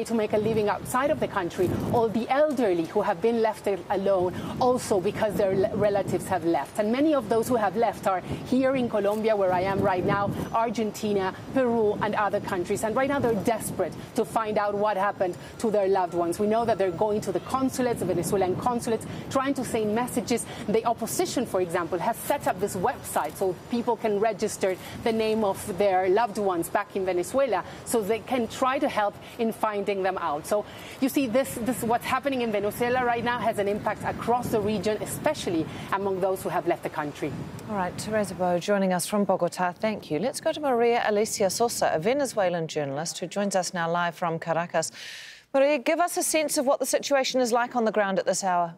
try to make a living outside of the country, or the elderly who have been left alone also because their relatives have left. And many of those who have left are here in Colombia, where I am right now, Argentina, Peru, and other countries. And right now they're desperate to find out what happened to their loved ones. We know that they're going to the consulates, the Venezuelan consulates, trying to send messages. The opposition, for example, has set up this website so people can register the name of their loved ones back in Venezuela so they can try to help in finding them out. So you see, this what's happening in Venezuela right now has an impact across the region, especially among those who have left the country. All right, Teresa Bo joining us from Bogota. Thank you. Let's go to Maria Alicia Sosa, a Venezuelan journalist who joins us now live from Caracas. Maria, give us a sense of what the situation is like on the ground at this hour.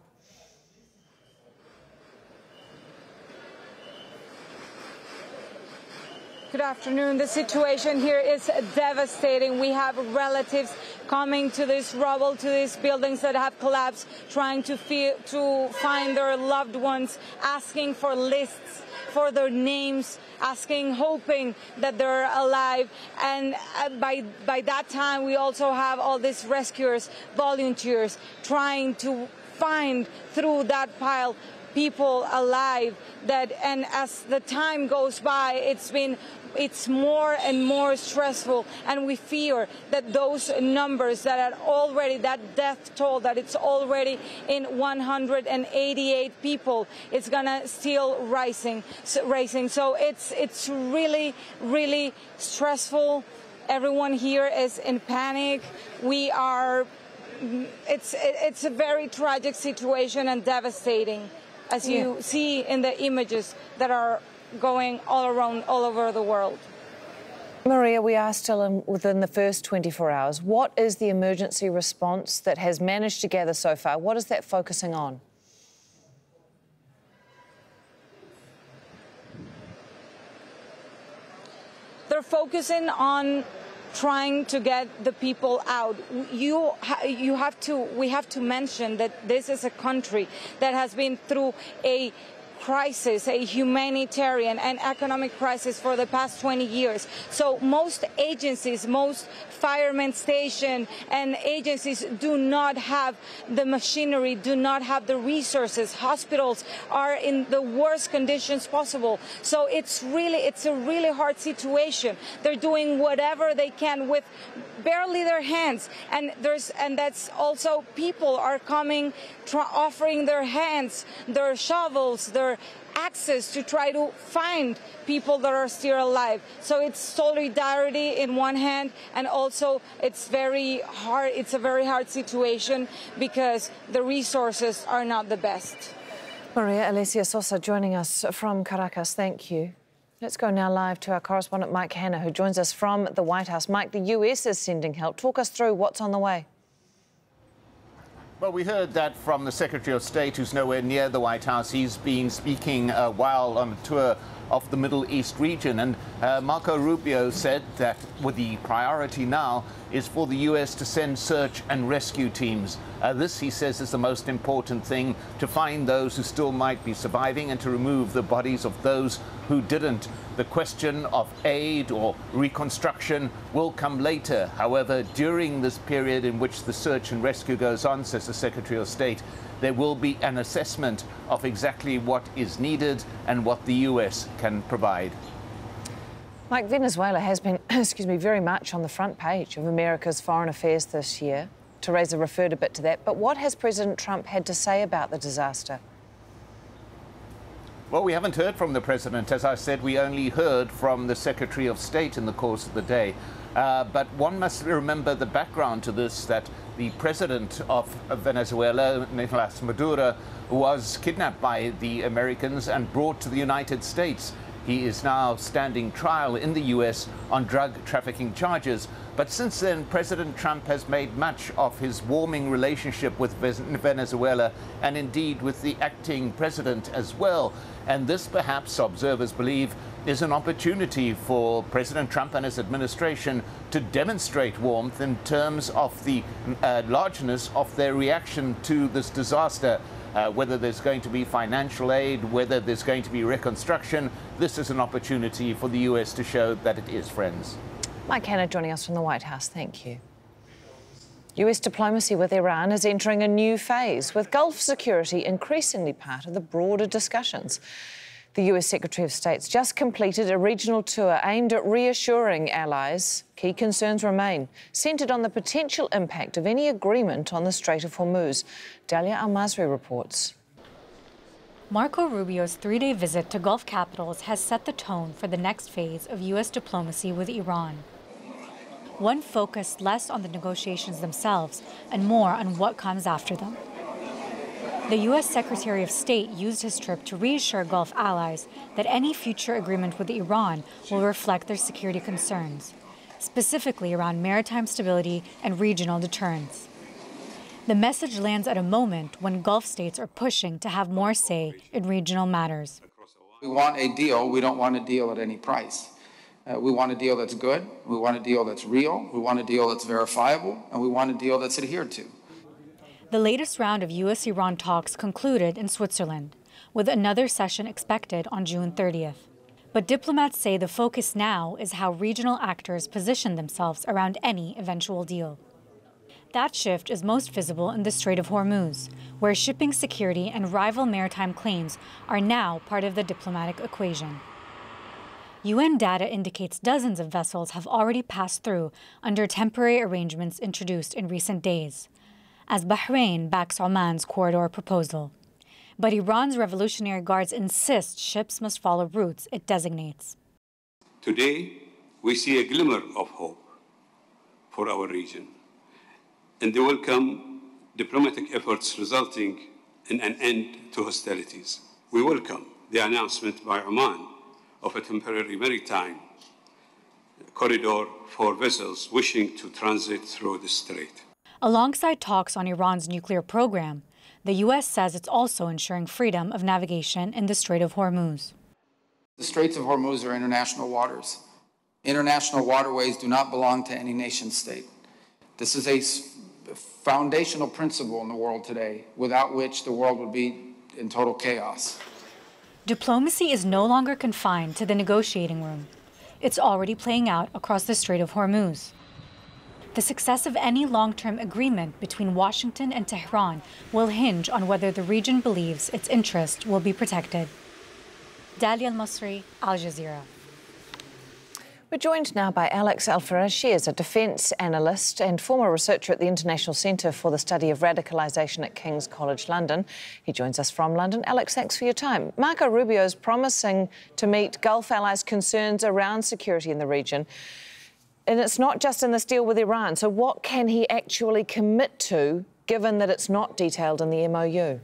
Good afternoon. The situation here is devastating. We have relatives coming to this rubble, to these buildings that have collapsed, trying to find their loved ones, asking for lists, for their names, asking, hoping that they're alive. And by that time, we also have all these rescuers, volunteers, trying to find through that pile people alive. And as the time goes by, it's more and more stressful, and we fear that those numbers that are already, that death toll, that it's already in 188 people, it's gonna still rising. So it's really, really stressful. Everyone here is in panic. It's a very tragic situation and devastating, as you see in the images that are going all over the world. Maria, we are still within the first 24 hours. What is the emergency response that has managed to gather so far? What is that focusing on? They're focusing on trying to get the people out. We have to mention that this is a country that has been through a crisis, a humanitarian and economic crisis for the past 20 years. So most agencies, most firemen station and agencies do not have the machinery, do not have the resources. Hospitals are in the worst conditions possible. So it's a really hard situation. They're doing whatever they can with barely their hands, and that's also people are coming, offering their hands, their shovels, their axes to try to find people that are still alive. So it's solidarity in one hand, and also it's very hard. It's a very hard situation because the resources are not the best. Maria Alicia Sosa joining us from Caracas. Thank you. Let's go now live to our correspondent Mike Hanna, who joins us from the White House. Mike, the US is sending help. Talk us through what's on the way. Well, we heard that from the Secretary of State, who's nowhere near the White House. He's been speaking while on a tour of the Middle East region. And Marco Rubio said that the priority now is for the U.S. to send search and rescue teams. This, he says, is the most important thing, to find those who still might be surviving and to remove the bodies of those who didn't. The question of aid or reconstruction will come later. However, during this period in which the search and rescue goes on, says the Secretary of State, there will be an assessment of exactly what is needed and what the U.S. can provide. Mike, Venezuela has been, very much on the front page of America's foreign affairs this year. Teresa referred a bit to that, but what has President Trump had to say about the disaster? Well, we haven't heard from the president. As I said, we only heard from the Secretary of State in the course of the day. But one must remember the background to this, that the president of Venezuela, Nicolas Maduro, was kidnapped by the Americans and brought to the United States. He is now standing trial in the U.S. on drug trafficking charges. But since then, President Trump has made much of his warming relationship with Venezuela, and indeed with the acting president as well. And this, perhaps, observers believe, is an opportunity for President Trump and his administration to demonstrate warmth in terms of the largeness of their reaction to this disaster. Whether there's going to be financial aid, whether there's going to be reconstruction, this is an opportunity for the U.S. to show that it is friends. Mike Hanna joining us from the White House. Thank you. US diplomacy with Iran is entering a new phase, with Gulf security increasingly part of the broader discussions. The US Secretary of State's just completed a regional tour aimed at reassuring allies. Key concerns remain, centred on the potential impact of any agreement on the Strait of Hormuz. Dalia Al-Masri reports. Marco Rubio's three-day visit to Gulf capitals has set the tone for the next phase of US diplomacy with Iran. One focused less on the negotiations themselves and more on what comes after them. The U.S. Secretary of State used his trip to reassure Gulf allies that any future agreement with Iran will reflect their security concerns, specifically around maritime stability and regional deterrence. The message lands at a moment when Gulf states are pushing to have more say in regional matters. We want a deal. We don't want a deal at any price. We want a deal that's good, we want a deal that's real, we want a deal that's verifiable, and we want a deal that's adhered to. The latest round of U.S.-Iran talks concluded in Switzerland, with another session expected on June 30th. But diplomats say the focus now is how regional actors position themselves around any eventual deal. That shift is most visible in the Strait of Hormuz, where shipping security and rival maritime claims are now part of the diplomatic equation. UN data indicates dozens of vessels have already passed through under temporary arrangements introduced in recent days, as Bahrain backs Oman's corridor proposal. But Iran's Revolutionary Guards insist ships must follow routes it designates. Today, we see a glimmer of hope for our region, and they welcome diplomatic efforts resulting in an end to hostilities. We welcome the announcement by Oman of a temporary maritime corridor for vessels wishing to transit through the strait. Alongside talks on Iran's nuclear program, the U.S. says it's also ensuring freedom of navigation in the Strait of Hormuz. The Straits of Hormuz are international waters. International waterways do not belong to any nation state. This is a foundational principle in the world today, without which the world would be in total chaos. Diplomacy is no longer confined to the negotiating room. It's already playing out across the Strait of Hormuz. The success of any long-term agreement between Washington and Tehran will hinge on whether the region believes its interests will be protected. Dalia Al-Masri, Al Jazeera. We're joined now by Alex Alferez. She is a defence analyst and former researcher at the International Centre for the Study of Radicalisation at King's College London. He joins us from London. Alex, thanks for your time. Marco Rubio is promising to meet Gulf allies' concerns around security in the region. And it's not just in this deal with Iran. So what can he actually commit to, given that it's not detailed in the MOU?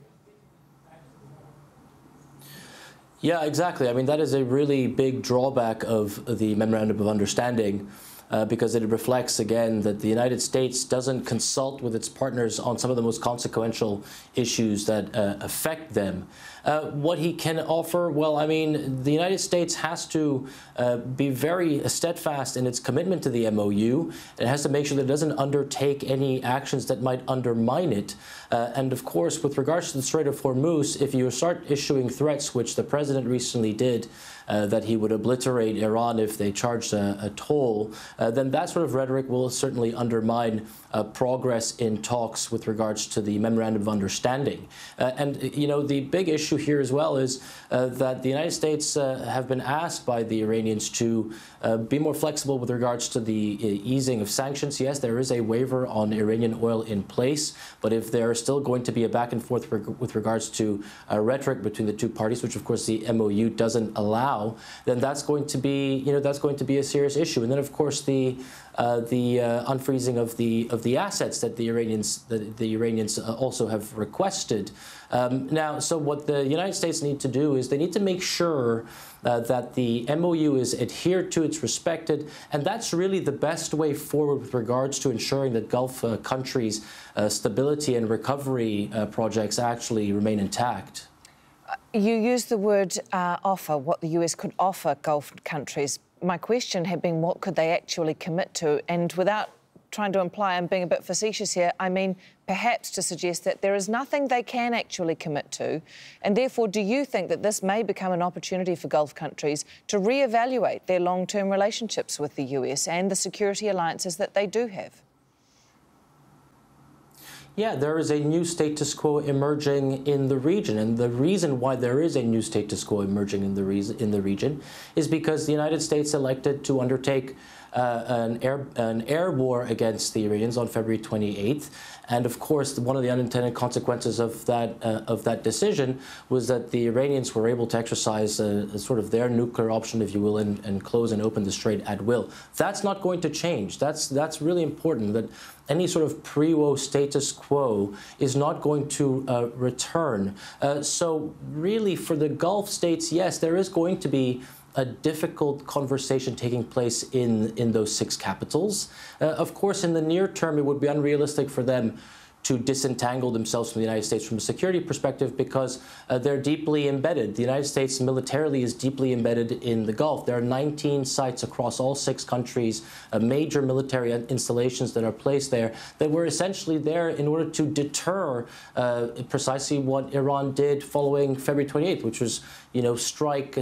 Yeah, exactly. I mean, that is a really big drawback of the Memorandum of Understanding because it reflects, again, that the United States doesn't consult with its partners on some of the most consequential issues that affect them. What he can offer, well, I mean, the United States has to be very steadfast in its commitment to the MOU. It has to make sure that it doesn't undertake any actions that might undermine it. And of course, with regards to the Strait of Hormuz, if you start issuing threats, which the president recently did, that he would obliterate Iran if they charged a toll, then that sort of rhetoric will certainly undermine progress in talks with regards to the Memorandum of Understanding. And, you know, the big issue here as well is that the United States have been asked by the Iranians to be more flexible with regards to the easing of sanctions. Yes, there is a waiver on Iranian oil in place, but if there is still going to be a back and forth with regards to rhetoric between the two parties, which of course the MOU doesn't allow, then that's going to be, you know, that's going to be a serious issue. And then of course the unfreezing of the assets that the Iranians also have requested. Now, so what the United States need to do is they need to make sure that the MOU is adhered to, it's respected, and that's really the best way forward with regards to ensuring that Gulf countries' stability and recovery projects actually remain intact. You used the word offer, what the US could offer Gulf countries. My question had been, what could they actually commit to? And without trying to imply I'm being a bit facetious here, I mean perhaps to suggest that there is nothing they can actually commit to. And therefore, do you think that this may become an opportunity for Gulf countries to reevaluate their long-term relationships with the US and the security alliances that they do have? Yeah, there is a new status quo emerging in the region, and the reason why there is a new status quo emerging in the region is because the United States elected to undertake an air war against the Iranians on February 28th. And of course, one of the unintended consequences of that decision was that the Iranians were able to exercise sort of their nuclear option, if you will, and close and open the strait at will. That's not going to change. That's really important, that any sort of pre-war status quo is not going to return. So really, for the Gulf states, yes, there is going to be a difficult conversation taking place in those 6 capitals. Of course, in the near term, it would be unrealistic for them to disentangle themselves from the United States from a security perspective because they're deeply embedded. The United States militarily is deeply embedded in the Gulf. There are 19 sites across all 6 countries, major military installations that are placed there that were essentially there in order to deter precisely what Iran did following February 28th, which was, strike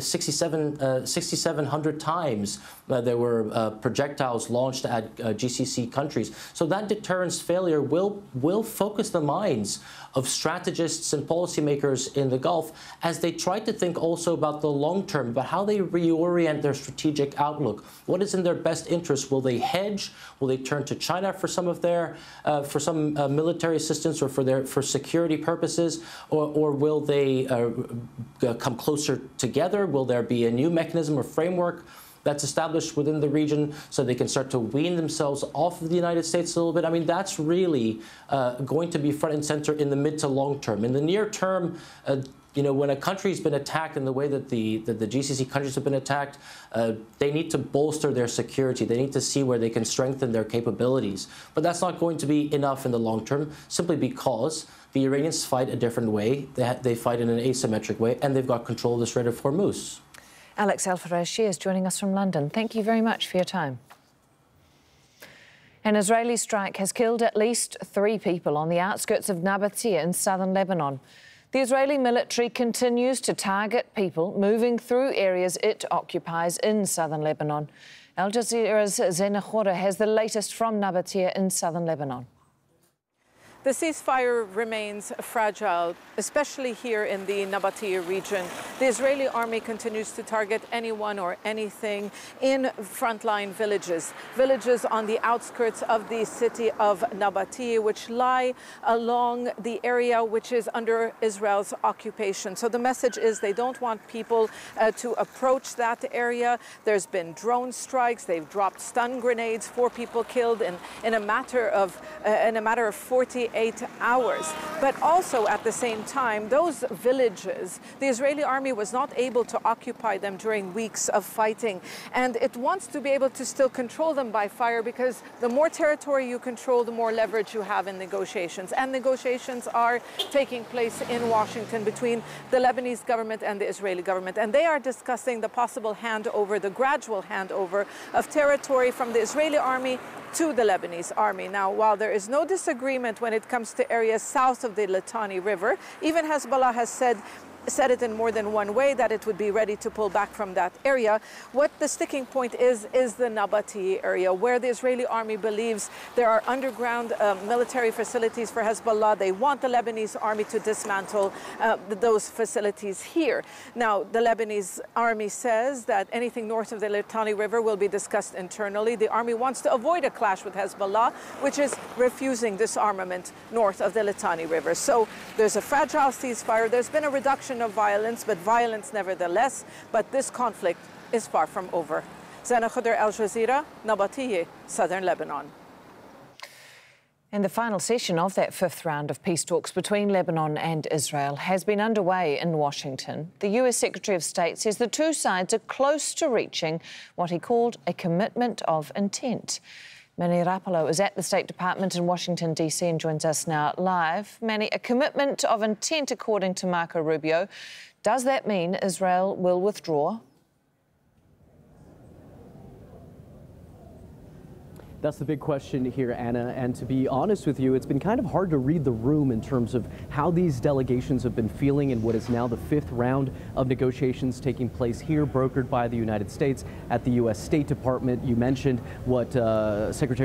6,700 times. There were projectiles launched at GCC countries. So that deterrence failure will focus the minds of strategists and policymakers in the Gulf as they try to think also about the long term, about how they reorient their strategic outlook. What is in their best interest? Will they hedge? Will they turn to China for some of their military assistance or for security purposes? Or will they come closer together? Will there be a new mechanism or framework that's established within the region so they can start to wean themselves off of the United States a little bit? I mean, that's really going to be front and center in the mid to long term. In the near term, when a country's been attacked in the way that the GCC countries have been attacked, they need to bolster their security. They need to see where they can strengthen their capabilities. But that's not going to be enough in the long term, simply because the Iranians fight a different way. They fight in an asymmetric way, and they've got control of the Strait of Hormuz. Alex El-Farashchi is joining us from London. Thank you very much for your time. An Israeli strike has killed at least 3 people on the outskirts of Nabatea in southern Lebanon. The Israeli military continues to target people moving through areas it occupies in southern Lebanon. Al Jazeera's Zena Khoury has the latest from Nabatea in southern Lebanon. The ceasefire remains fragile, especially here in the Nabatea region. The Israeli army continues to target anyone or anything in frontline villages on the outskirts of the city of Nabatea, which lie along the area which is under Israel's occupation. So the message is they don't want people to approach that area. There's been drone strikes. They've dropped stun grenades. 4 people killed in a matter of 48 hours. But also at the same time, those villages, the Israeli army was not able to occupy them during weeks of fighting. And it wants to be able to still control them by fire, because the more territory you control, the more leverage you have in negotiations. And negotiations are taking place in Washington between the Lebanese government and the Israeli government. And they are discussing the possible handover, the gradual handover of territory from the Israeli army to the Lebanese army. Now, while there is no disagreement when it comes to areas south of the Litani River, even Hezbollah has said it in more than one way that it would be ready to pull back from that area. What the sticking point is the Nabatea area, where the Israeli army believes there are underground military facilities for Hezbollah. They want the Lebanese army to dismantle those facilities here. Now, the Lebanese army says that anything north of the Litani River will be discussed internally. The army wants to avoid a clash with Hezbollah, which is refusing disarmament north of the Litani River. So there's a fragile ceasefire. There's been a reduction of violence, but violence nevertheless. But this conflict is far from over. Zena Khoury, Al Jazeera, Nabatea, southern Lebanon. And the final session of that 5th round of peace talks between Lebanon and Israel has been underway in Washington. The US Secretary of State says the two sides are close to reaching what he called a commitment of intent. Manny Rapallo is at the State Department in Washington, D.C. and joins us now live. Manny, a commitment of intent, according to Marco Rubio. Does that mean Israel will withdraw? That's the big question here, Anna. And to be honest with you, it's been kind of hard to read the room in terms of how these delegations have been feeling in what is now the 5th round of negotiations taking place here, brokered by the United States at the U.S. State Department. You mentioned what Secretary